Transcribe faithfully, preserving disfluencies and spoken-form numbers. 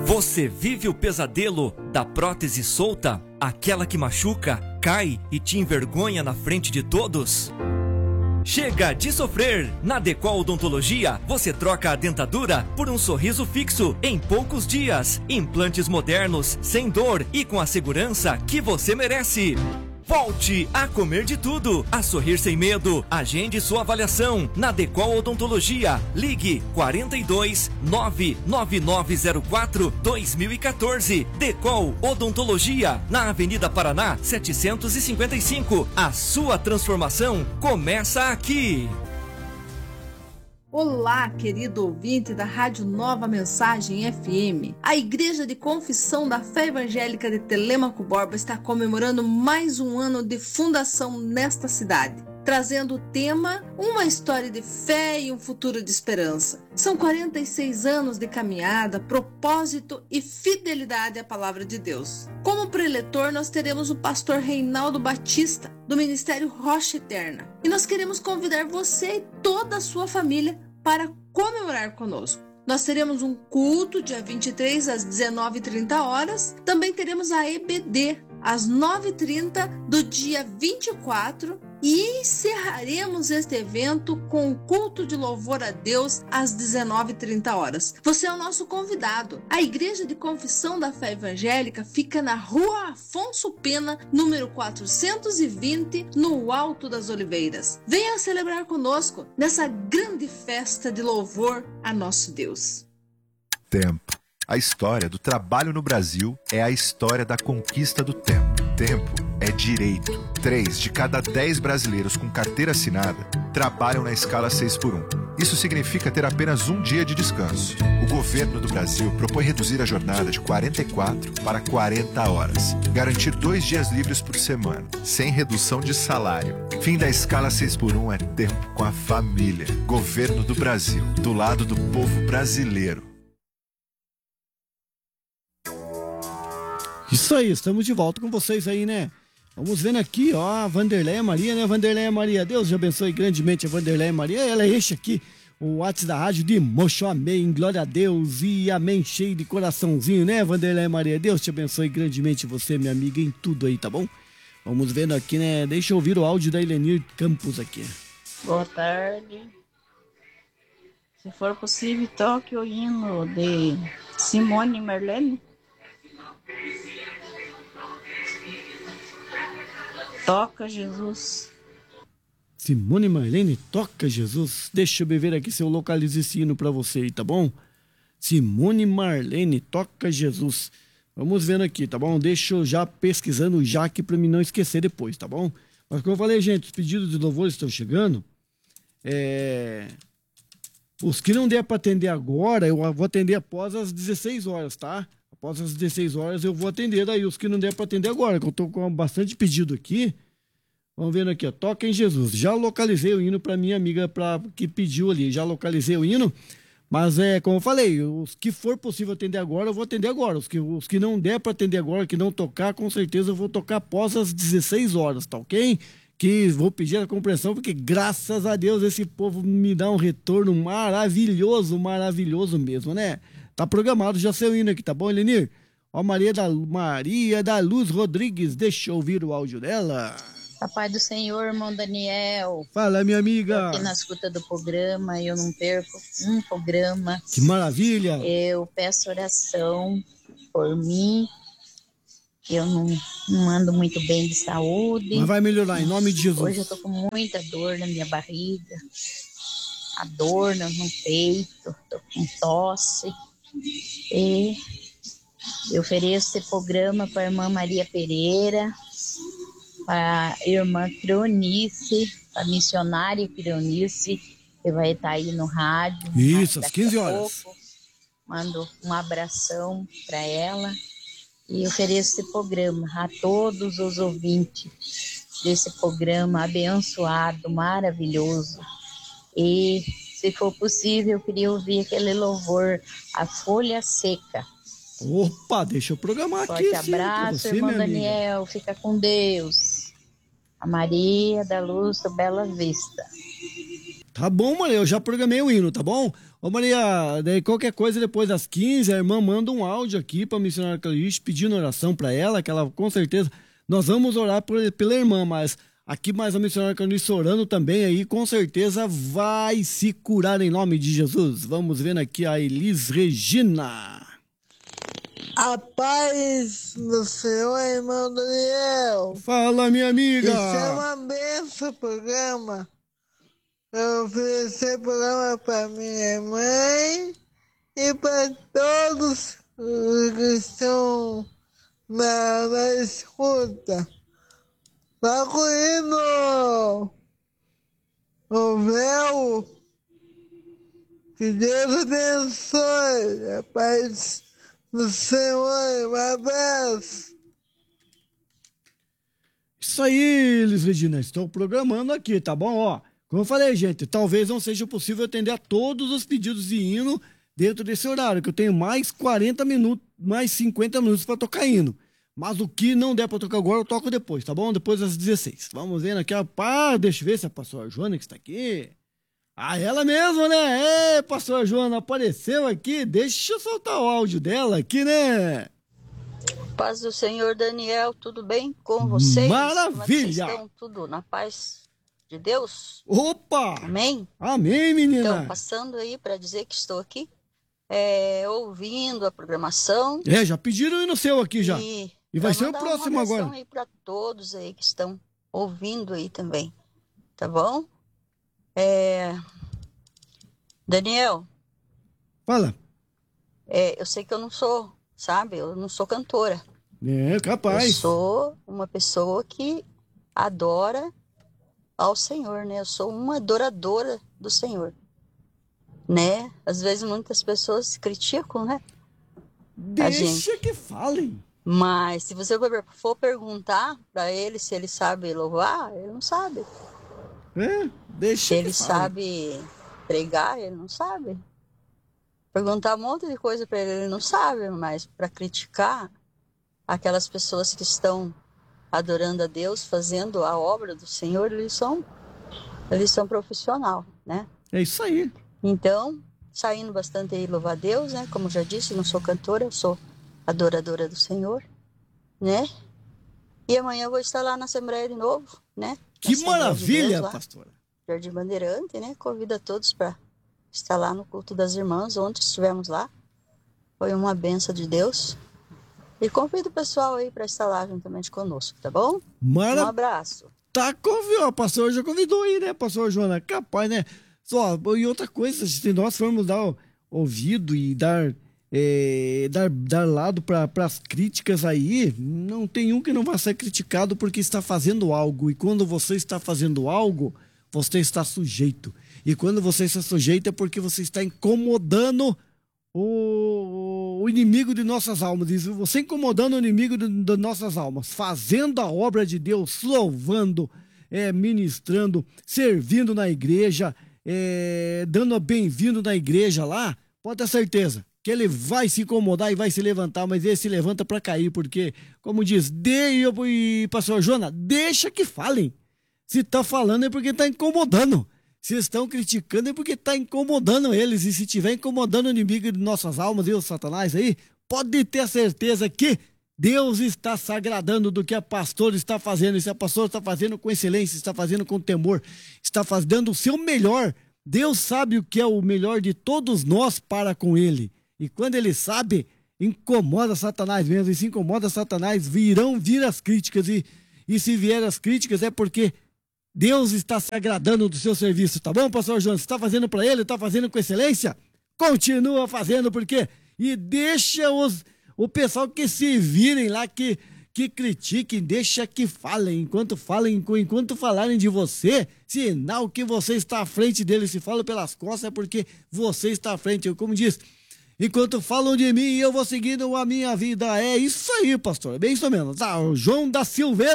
Você vive o pesadelo da prótese solta? Aquela que machuca, cai e te envergonha na frente de todos? Chega de sofrer! Na Decol Odontologia, você troca a dentadura por um sorriso fixo em poucos dias. Implantes modernos, sem dor e com a segurança que você merece. Volte a comer de tudo, a sorrir sem medo. Agende sua avaliação na Decol Odontologia. Ligue quarenta e dois, nove nove nove zero quatro, dois mil e quatorze. Decol Odontologia, na Avenida Paraná, setecentos e cinquenta e cinco. A sua transformação começa aqui. Olá, querido ouvinte da Rádio Nova Mensagem F M. A Igreja de Confissão da Fé Evangélica de Telêmaco Borba está comemorando mais um ano de fundação nesta cidade, trazendo o tema Uma História de Fé e um Futuro de Esperança. São quarenta e seis anos de caminhada, propósito e fidelidade à Palavra de Deus. Como preletor, nós teremos o pastor Reinaldo Batista, do Ministério Rocha Eterna. E nós queremos convidar você e toda a sua família para comemorar conosco. Nós teremos um culto dia vinte e três às dezenove e trinta horas. Também teremos a E B D às nove e trinta do dia vinte e quatro. E encerraremos este evento com o culto de louvor a Deus às dezenove e trinta horas. Você é o nosso convidado. A Igreja de Confissão da Fé Evangélica fica na Rua Afonso Pena, número quatrocentos e vinte, no Alto das Oliveiras. Venha celebrar conosco nessa grande festa de louvor a nosso Deus. Tempo. A história do trabalho no Brasil é a história da conquista do tempo. Tempo é direito. Três de cada dez brasileiros com carteira assinada trabalham na escala seis por um. Isso significa ter apenas um dia de descanso. O governo do Brasil propõe reduzir a jornada de quarenta e quatro para quarenta horas. Garantir dois dias livres por semana, sem redução de salário. Fim da escala seis por um é tempo com a família. Governo do Brasil, do lado do povo brasileiro. Isso aí, estamos de volta com vocês aí, né? Vamos vendo aqui, ó, a Vanderleia Maria, né? Vanderleia Maria, Deus te abençoe grandemente a Vanderleia Maria. Ela enche aqui o WhatsApp da rádio de mocho, amém, glória a Deus e amém, cheio de coraçãozinho, né, Vanderleia Maria? Deus te abençoe grandemente você, minha amiga, em tudo aí, tá bom? Vamos vendo aqui, né? Deixa eu ouvir o áudio da Helenir Campos aqui. Boa tarde. Se for possível, toque o hino de Simone e Marlene. Toca Jesus. Simone Marlene, toca Jesus. Deixa eu ver aqui se eu localizo esse hino pra você aí, tá bom? Simone Marlene, toca Jesus. Vamos vendo aqui, tá bom? Deixa eu já pesquisando já aqui pra mim não esquecer depois, tá bom? Mas como eu falei, gente, os pedidos de louvor estão chegando. É... Os que não der pra atender agora, eu vou atender após as dezesseis horas, tá? Após as dezesseis horas eu vou atender daí os que não der para atender agora, que eu tô com bastante pedido aqui. Vamos vendo aqui, ó. Toca em Jesus. Já localizei o hino para minha amiga pra, que pediu ali. Já localizei o hino. Mas é, como eu falei, os que for possível atender agora, eu vou atender agora. Os que, os que não der para atender agora, que não tocar, com certeza eu vou tocar após as dezesseis horas, tá ok? Que vou pedir a compreensão, porque graças a Deus esse povo me dá um retorno maravilhoso, maravilhoso mesmo, né? Tá programado já seu hino aqui, tá bom, Elenir? Ó, Maria da, Maria da Luz Rodrigues, deixa eu ouvir o áudio dela. Papai do Senhor, irmão Daniel. Fala, minha amiga. Tô aqui na escuta do programa, eu não perco um programa. Que maravilha. Eu peço oração por mim. Eu não, não ando muito bem de saúde. Mas vai melhorar, em nome de Jesus. Hoje eu tô com muita dor na minha barriga. A dor no, no peito, tô com tosse. E eu ofereço esse programa para a irmã Maria Pereira, para a irmã Cronice, a missionária Cronice, que vai estar aí no rádio. Isso, às quinze horas. Pouco. Mando um abração para ela e ofereço esse programa a todos os ouvintes desse programa abençoado, maravilhoso. E se for possível, eu queria ouvir aquele louvor, A Folha Seca. Opa, deixa eu programar Forte aqui. Forte abraço, você, irmão Daniel. Amiga. Fica com Deus. A Maria da Luz do Bela Vista. Tá bom, Maria, eu já programei o hino, tá bom? Ô Maria, daí qualquer coisa depois das quinze, a irmã manda um áudio aqui pra missionária Clarice pedindo oração pra ela, que ela com certeza, nós vamos orar por, pela irmã, mas aqui mais a missionária Clarice orando também aí, com certeza vai se curar em nome de Jesus. Vamos vendo aqui a Elis Regina. A paz do Senhor, irmão Daniel. Fala, minha amiga. Isso é uma benção, programa. Eu oferecer programa para minha mãe e para todos os que estão na, na escuta. Tá correndo o véu. Que Deus abençoe. A paz do Senhor, um abraço. Isso aí, Elis Regina, estou programando aqui, tá bom? Ó, como eu falei, gente, talvez não seja possível atender a todos os pedidos de hino dentro desse horário, que eu tenho mais quarenta minutos, mais cinquenta minutos para tocar hino. Mas o que não der para tocar agora, eu toco depois, tá bom? Depois das dezesseis. Vamos vendo aqui, ó. Pá, deixa eu ver se a pastora Joana que está aqui. Ah, ela mesma, né? É, pastora Joana, apareceu aqui. Deixa eu soltar o áudio dela aqui, né? Paz do Senhor, Daniel, tudo bem com vocês? Maravilha! Como é que vocês estão? Tudo na paz de Deus? Opa! Amém? Amém, menina! Então, passando aí para dizer que estou aqui, é, ouvindo a programação. É, já pediram ir no seu aqui já. E, e vai ser o próximo uma agora. aí para todos aí que estão ouvindo aí também, tá bom? É... Daniel. Fala. É, eu sei que eu não sou, sabe? Eu não sou cantora. É, capaz. Eu sou uma pessoa que adora ao Senhor, né? Eu sou uma adoradora do Senhor, né? Às vezes muitas pessoas criticam, né? Deixa que falem. Mas se você for perguntar para ele se ele sabe louvar, ele não sabe. É, deixa se que ele falem. sabe pregar, ele não sabe. Perguntar um monte de coisa para ele, ele não sabe, mas para criticar aquelas pessoas que estão adorando a Deus, fazendo a obra do Senhor, eles são, eles são profissional, né? É isso aí. Então, saindo bastante aí louvar a Deus, né? Como já disse, não sou cantora, eu sou adoradora do Senhor, né? E amanhã eu vou estar lá na Assembleia de novo, né? Que maravilha, de Deus, pastora. Jardim Bandeirante, né? Convido a todos para estar lá no culto das irmãs. Ontem estivemos lá. Foi uma benção de Deus. E convido o pessoal aí para estar lá juntamente conosco, tá bom? Mara... Um abraço. Tá convidado, a pastora já convidou aí, né, pastor Joana? Capaz, né? Só, e outra coisa, se nós formos dar ouvido e dar, é, dar, dar lado para as críticas aí, não tem um que não vai ser criticado porque está fazendo algo. E quando você está fazendo algo, você está sujeito. E quando você está sujeito é porque você está incomodando o, o inimigo de nossas almas. Você incomodando o inimigo de, de nossas almas, fazendo a obra de Deus, louvando, é, ministrando, servindo na igreja, é, dando bem-vindo na igreja lá, pode ter certeza que ele vai se incomodar e vai se levantar, mas ele se levanta para cair, porque, como diz, de, e pastor Joana, deixa que falem. Se tá falando é porque tá incomodando. Se estão criticando é porque tá incomodando eles. E se estiver incomodando o inimigo de nossas almas e o Satanás aí, pode ter certeza que Deus está se agradando do que a pastora está fazendo. E se a pastora está fazendo com excelência, está fazendo com temor, está fazendo o seu melhor, Deus sabe o que é o melhor de todos nós para com ele. E quando ele sabe, incomoda Satanás mesmo. E se incomoda Satanás, virão vir as críticas. E, e se vier as críticas é porque Deus está se agradando do seu serviço, tá bom, pastor João? Você está fazendo para ele, está fazendo com excelência? Continua fazendo, porque e deixa os, o pessoal que se virem lá, que, que critiquem, deixa que falem. Enquanto falem, enquanto falarem de você, sinal que você está à frente deles. Se fala pelas costas é porque você está à frente. Eu, como diz, enquanto falam de mim, eu vou seguindo a minha vida. É isso aí, pastor, é bem isso mesmo. Tá, o João da Silveira.